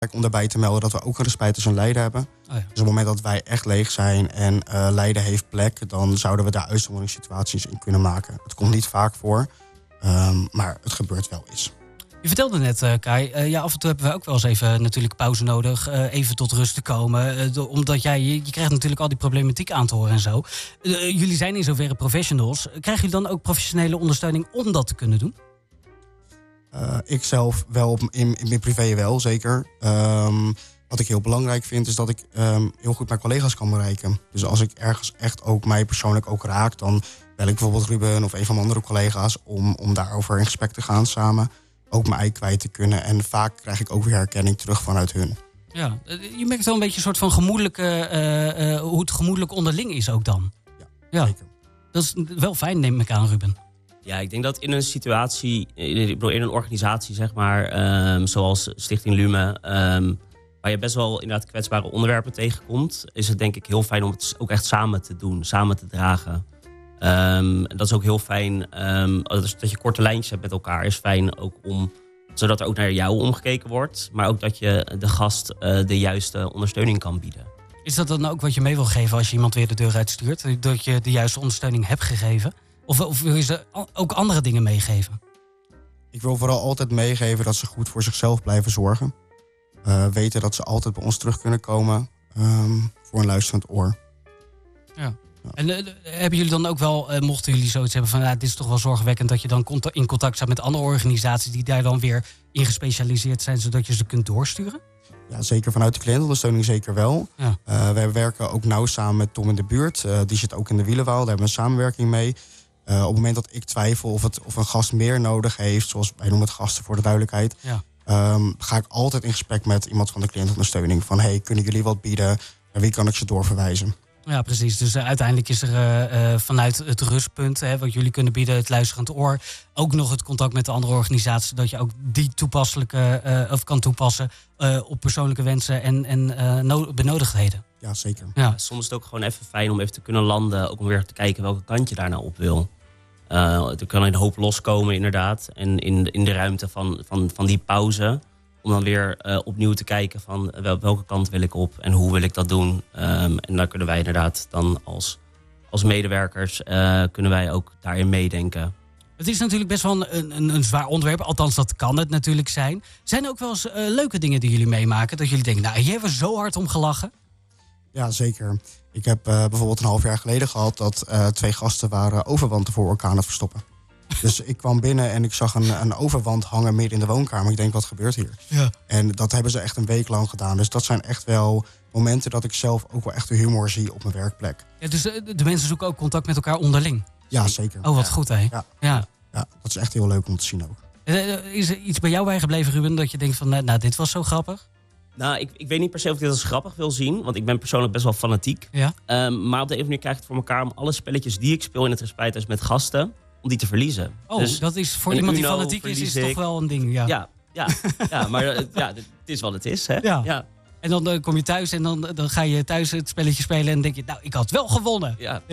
om daarbij te melden dat we ook een respijthuis in Leiden hebben. Dus op het moment dat wij echt leeg zijn en Leiden heeft plek, dan zouden we daar uitzonderingssituaties in kunnen maken. Het komt niet vaak voor, maar het gebeurt wel eens. Je vertelde net, Kai, af en toe hebben we ook wel eens even natuurlijk pauze nodig. Even tot rust te komen. Omdat je krijgt natuurlijk al die problematiek aan te horen en zo. Jullie zijn in zoverre professionals. Krijgen jullie dan ook professionele ondersteuning om dat te kunnen doen? Ik zelf wel, in mijn privé wel, zeker. Wat ik heel belangrijk vind, is dat ik heel goed mijn collega's kan bereiken. Dus als ik ergens echt ook mij persoonlijk ook raak, dan bel ik bijvoorbeeld Ruben of een van mijn andere collega's om daarover in gesprek te gaan samen. Ook mijn ei kwijt te kunnen. En vaak krijg ik ook weer herkenning terug vanuit hun. Ja, je merkt wel een beetje een soort van gemoedelijke, hoe het gemoedelijk onderling is ook dan. Ja, zeker. Dat is wel fijn, neem ik aan, Ruben. Ja, ik denk dat in een situatie, in een organisatie, zeg maar, zoals Stichting Lume, waar je best wel inderdaad kwetsbare onderwerpen tegenkomt, is het denk ik heel fijn om het ook echt samen te doen, samen te dragen. Dat is ook heel fijn, dat je korte lijntjes hebt met elkaar, is fijn ook zodat er ook naar jou omgekeken wordt, maar ook dat je de gast de juiste ondersteuning kan bieden. Is dat dan ook wat je mee wil geven als je iemand weer de deur uitstuurt? Dat je de juiste ondersteuning hebt gegeven? Of wil je ze ook andere dingen meegeven? Ik wil vooral altijd meegeven dat ze goed voor zichzelf blijven zorgen. Weten dat ze altijd bij ons terug kunnen komen voor een luisterend oor. Ja. En hebben jullie dan ook wel, mochten jullie zoiets hebben van, dit is toch wel zorgwekkend, dat je dan in contact staat met andere organisaties die daar dan weer in gespecialiseerd zijn, zodat je ze kunt doorsturen? Ja, zeker vanuit de cliëntenondersteuning zeker wel. Ja. Wij werken ook nauw samen met Tom in de buurt. Die zit ook in de Wielenwaal, daar hebben we een samenwerking mee. Op het moment dat ik twijfel of een gast meer nodig heeft, zoals wij noemen het gasten voor de duidelijkheid, ga ik altijd in gesprek met iemand van de cliëntenondersteuning. Van, kunnen jullie wat bieden? Naar wie kan ik ze doorverwijzen? Ja, precies. Dus uiteindelijk is er vanuit het rustpunt, wat jullie kunnen bieden, het luisterend oor, ook nog het contact met de andere organisaties, dat je ook die toepasselijke of kan toepassen op persoonlijke wensen en benodigdheden. Ja, zeker. Ja. Soms is het ook gewoon even fijn om even te kunnen landen, ook om weer te kijken welke kant je daar nou op wil. Er kan een hoop loskomen inderdaad. En in de ruimte van die pauze, om dan weer opnieuw te kijken van welke kant wil ik op en hoe wil ik dat doen. En daar kunnen wij inderdaad dan als medewerkers kunnen wij ook daarin meedenken. Het is natuurlijk best wel een zwaar onderwerp. Althans, dat kan het natuurlijk zijn. Zijn er ook wel eens leuke dingen die jullie meemaken? Dat jullie denken, hier hebben we zo hard om gelachen. Ja, zeker. Ik heb bijvoorbeeld een half jaar geleden gehad dat 2 gasten waren overwanten voor orkaan aan het verstoppen. Dus ik kwam binnen en ik zag een overwand hangen midden in de woonkamer. Ik denk, wat gebeurt hier? Ja. En dat hebben ze echt een week lang gedaan. Dus dat zijn echt wel momenten dat ik zelf ook wel echt de humor zie op mijn werkplek. Ja, dus de mensen zoeken ook contact met elkaar onderling? Ja, zeker. Oh, wat goed, hè? Ja, dat is echt heel leuk om te zien ook. Is er iets bij jou bijgebleven, Ruben, dat je denkt van, dit was zo grappig? Nou, ik weet niet per se of ik dit als grappig wil zien, want ik ben persoonlijk best wel fanatiek. Ja. Maar op de een of andere manier krijg ik het voor elkaar om alle spelletjes die ik speel in het respijthuis met gasten, om die te verliezen. Oh, dus dat is voor iemand die fanatiek is toch wel een ding, ja. Ja, maar het is wat het is, hè. Ja. En dan kom je thuis en dan ga je thuis het spelletje spelen en denk je, ik had wel gewonnen. Ja.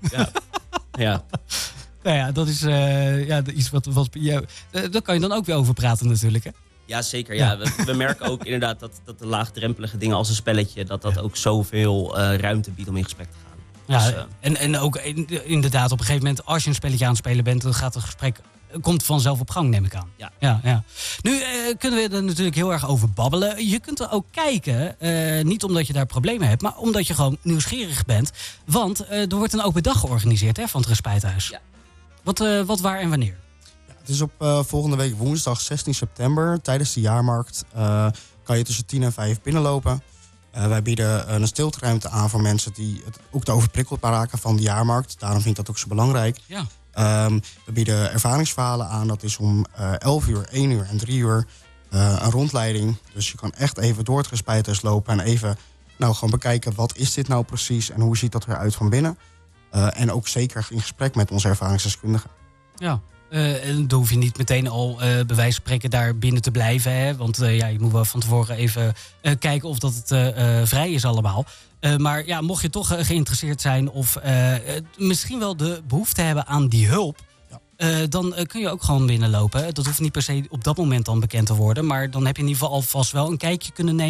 Nou ja, dat is iets wat daar kan je dan ook weer over praten natuurlijk, hè. Ja, zeker. Ja. We merken ook inderdaad dat de laagdrempelige dingen als een spelletje, dat ook zoveel ruimte biedt om in gesprek te gaan. Ja, dus, en ook inderdaad op een gegeven moment, als je een spelletje aan het spelen bent, dan gaat het gesprek komt vanzelf op gang, neem ik aan. Ja. Nu kunnen we er natuurlijk heel erg over babbelen. Je kunt er ook kijken, niet omdat je daar problemen hebt, maar omdat je gewoon nieuwsgierig bent. Want er wordt een open dag georganiseerd van het Respijthuis. Ja. Wat, waar en wanneer? Het is op volgende week woensdag 16 september. Tijdens de jaarmarkt kan je tussen 10 en 5 binnenlopen. Wij bieden een stilteruimte aan voor mensen die het ook te overprikkeld raken van de jaarmarkt. Daarom vind ik dat ook zo belangrijk. Ja. We bieden ervaringsverhalen aan. Dat is om 11 uur, 1 uur en 3 uur een rondleiding. Dus je kan echt even door het Respijthuis lopen en even gewoon bekijken, wat is dit nou precies en hoe ziet dat eruit van binnen. En ook zeker in gesprek met onze ervaringsdeskundigen. Ja. En dan hoef je niet meteen al bij wijze van spreken daar binnen te blijven. Hè? Want je moet wel van tevoren even kijken of dat het vrij is allemaal. Maar ja, mocht je toch geïnteresseerd zijn of misschien wel de behoefte hebben aan die hulp, dan kun je ook gewoon binnenlopen. Dat hoeft niet per se op dat moment dan bekend te worden. Maar dan heb je in ieder geval alvast wel een kijkje kunnen nemen